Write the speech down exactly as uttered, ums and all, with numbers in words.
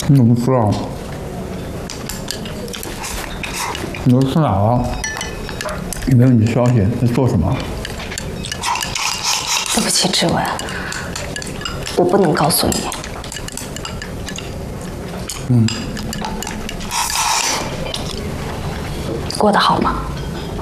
你怎么不吃啊？你都吃哪了？也没有你消息，在做什么？ 对不起，志文，我不能告诉你。 嗯。 过得好吗？